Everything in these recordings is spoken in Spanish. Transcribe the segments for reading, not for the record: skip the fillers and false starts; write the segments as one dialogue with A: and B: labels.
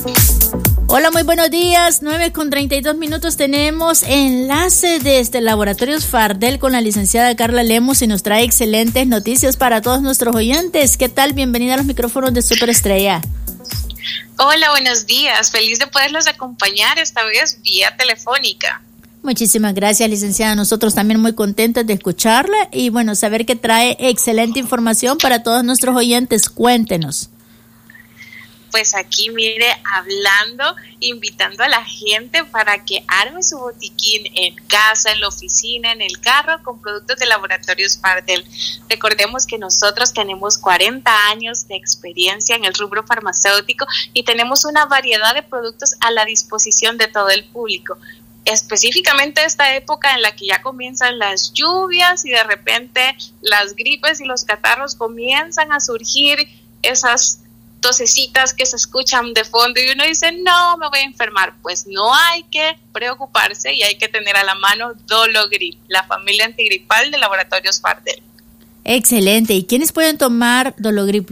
A: Hola, muy buenos días. 9:32 tenemos enlace desde Laboratorios Fardel con la licenciada Carla Lemus y nos trae excelentes noticias para todos nuestros oyentes. ¿Qué tal? Bienvenida a los micrófonos de Superestrella.
B: Hola, buenos días. Feliz de poderlos acompañar esta vez vía telefónica.
A: Muchísimas gracias, licenciada. Nosotros también muy contentos de escucharla y bueno, saber que trae excelente información para todos nuestros oyentes. Cuéntenos.
B: Pues aquí, mire, hablando, invitando a la gente para que arme su botiquín en casa, en la oficina, en el carro, con productos de Laboratorios Fardel. Recordemos que nosotros tenemos 40 años de experiencia en el rubro farmacéutico y tenemos una variedad de productos a la disposición de todo el público. Específicamente esta época en la que ya comienzan las lluvias y de repente las gripes y los catarros comienzan a surgir, esas tosecitas que se escuchan de fondo y uno dice, no, me voy a enfermar. Pues no hay que preocuparse y hay que tener a la mano Dologrip, la familia antigripal de Laboratorios Fardel.
A: Excelente. ¿Y quiénes pueden tomar Dologrip?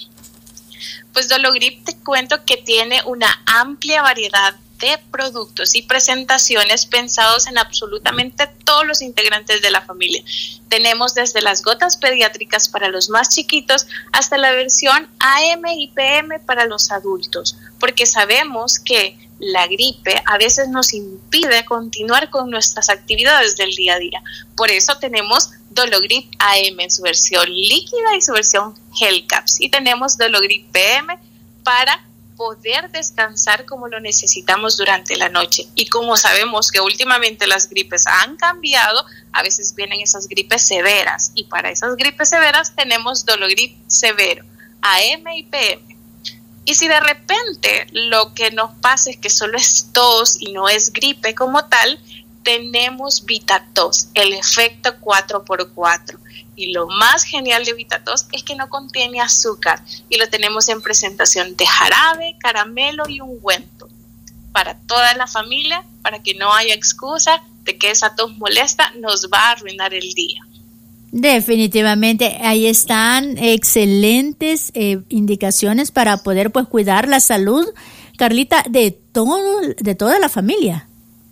B: Pues Dologrip, te cuento que tiene una amplia variedad de productos y presentaciones pensados en absolutamente todos los integrantes de la familia. Tenemos desde las gotas pediátricas para los más chiquitos hasta la versión AM y PM para los adultos, porque sabemos que la gripe a veces nos impide continuar con nuestras actividades del día a día. Por eso tenemos Dologrip AM en su versión líquida y su versión gel caps, y tenemos Dologrip PM para poder descansar como lo necesitamos durante la noche. Y como sabemos que últimamente las gripes han cambiado, a veces vienen esas gripes severas, y para esas gripes severas tenemos Dologrip Severo, AM y PM. Y si de repente lo que nos pasa es que solo es tos y no es gripe como tal, tenemos VitaTos, el efecto 4x4. Y lo más genial de VitaTos es que no contiene azúcar y lo tenemos en presentación de jarabe, caramelo y ungüento para toda la familia, para que no haya excusa de que esa tos molesta nos va a arruinar el día.
A: Definitivamente, ahí están excelentes indicaciones para poder pues cuidar la salud, Carlita, de toda la familia.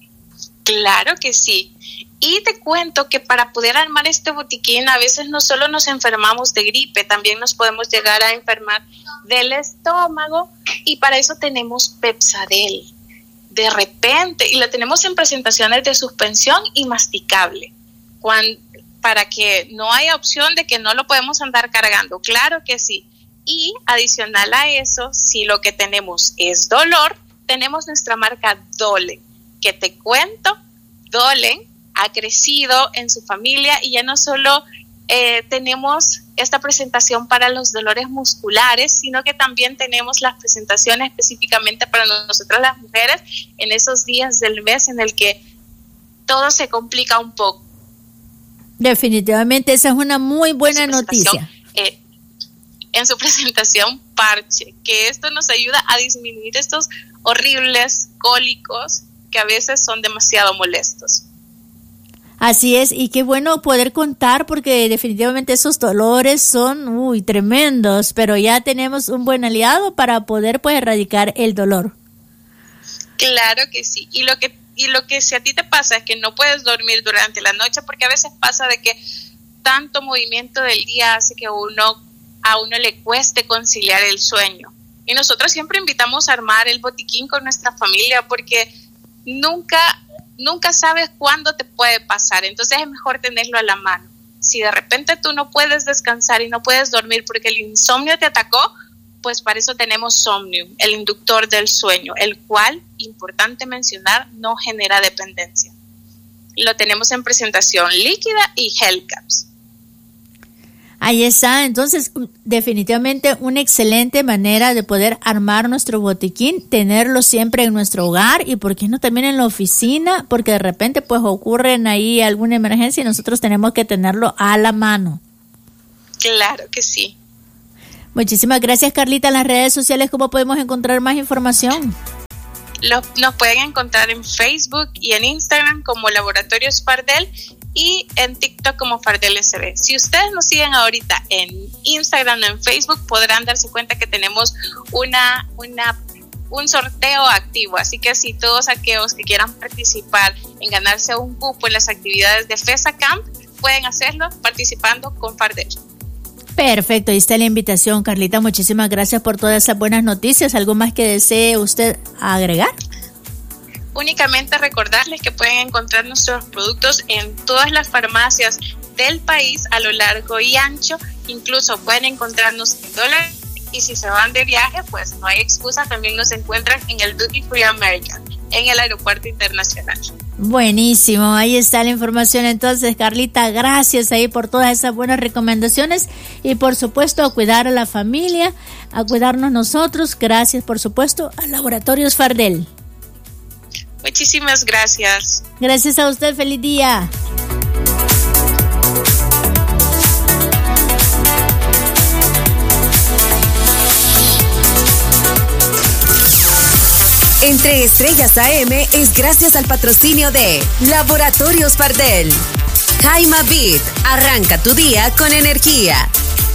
B: Claro que sí. Y te cuento que para poder armar este botiquín a veces no solo nos enfermamos de gripe, también nos podemos llegar a enfermar del estómago, y para eso tenemos Pepsadel. De repente, y la tenemos en presentaciones de suspensión y masticable, para que no haya opción de que no lo podemos andar cargando. Claro que sí. Y adicional a eso, si lo que tenemos es dolor, tenemos nuestra marca Dolen, que te cuento, Dolen ha crecido en su familia y ya no solo tenemos esta presentación para los dolores musculares, sino que también tenemos las presentaciones específicamente para nosotras las mujeres en esos días del mes en el que todo se complica un poco.
A: Definitivamente esa es una muy buena noticia.
B: En su presentación Parche, que esto nos ayuda a disminuir estos horribles cólicos que a veces son demasiado molestos.
A: Así es, y qué bueno poder contar, porque definitivamente esos dolores son tremendos, pero ya tenemos un buen aliado para poder pues erradicar el dolor.
B: Claro que sí, y lo que si a ti te pasa es que no puedes dormir durante la noche, porque a veces pasa de que tanto movimiento del día hace que a uno le cueste conciliar el sueño. Y nosotros siempre invitamos a armar el botiquín con nuestra familia, porque nunca sabes cuándo te puede pasar, entonces es mejor tenerlo a la mano. Si de repente tú no puedes descansar y no puedes dormir porque el insomnio te atacó, pues para eso tenemos Somnium, el inductor del sueño, el cual, importante mencionar, no genera dependencia. Lo tenemos en presentación líquida y gel caps.
A: Ahí está, entonces definitivamente una excelente manera de poder armar nuestro botiquín, tenerlo siempre en nuestro hogar y por qué no también en la oficina, porque de repente pues ocurren ahí alguna emergencia y nosotros tenemos que tenerlo a la mano.
B: Claro que sí.
A: Muchísimas gracias, Carlita. En las redes sociales, ¿cómo podemos encontrar más información?
B: Nos pueden encontrar en Facebook y en Instagram como Laboratorios Fardel y en TikTok como Fardel SB. Si ustedes nos siguen ahorita en Instagram o en Facebook, podrán darse cuenta que tenemos una un sorteo activo, así que si todos aquellos que quieran participar en ganarse un cupo en las actividades de FESA Camp, pueden hacerlo participando con Fardel.
A: Perfecto, ahí está la invitación, Carlita. Muchísimas gracias por todas esas buenas noticias. ¿Algo más que desee usted agregar?
B: Únicamente recordarles que pueden encontrar nuestros productos en todas las farmacias del país a lo largo y ancho. Incluso pueden encontrarnos en dólares, y si se van de viaje, pues no hay excusa, también nos encuentran en el Duty Free American, en el aeropuerto internacional.
A: Buenísimo, ahí está la información. Entonces, Carlita, gracias ahí por todas esas buenas recomendaciones y por supuesto a cuidar a la familia, a cuidarnos nosotros. Gracias por supuesto a Laboratorios Fardel.
B: Muchísimas gracias.
A: Gracias a usted, feliz día.
C: Entre Estrellas AM es gracias al patrocinio de Laboratorios Fardel. Jaima Beat, arranca tu día con energía.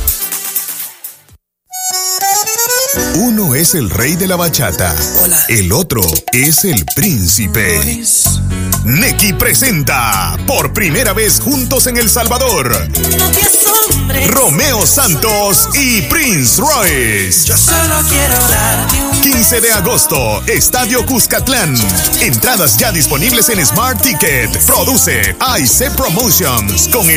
D: Uno es el rey de la bachata. Hola. El otro es el príncipe. Neki presenta por primera vez juntos en El Salvador Romeo Santos y Prince Royce.
E: Yo solo quiero darte un
D: 15 de agosto, Estadio Cuscatlán. Entradas ya disponibles en Smart Ticket. Produce IC Promotions con el